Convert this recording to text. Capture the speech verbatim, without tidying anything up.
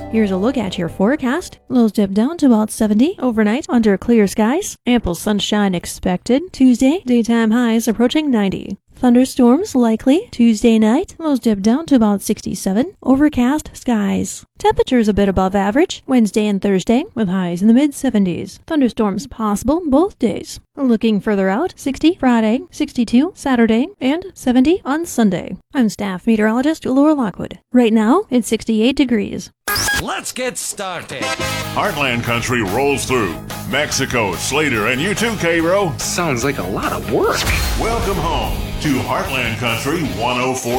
Here's a look at your forecast. Lows dip down to about seventy overnight under clear skies. Ample sunshine expected. Tuesday, daytime highs approaching ninety. Thunderstorms likely Tuesday night. Lows dip down to about sixty-seven. Overcast skies. Temperatures a bit above average Wednesday and Thursday with highs in the mid seventies. Thunderstorms possible both days. Looking further out, sixty Friday, sixty-two Saturday, and seventy on Sunday. I'm staff meteorologist Laura Lockwood. Right now, it's sixty-eight degrees. Let's get started. Heartland Country rolls through. Mexico, Slater, and you too, K-Ro. Sounds like a lot of work. Welcome home to Heartland Country one oh four.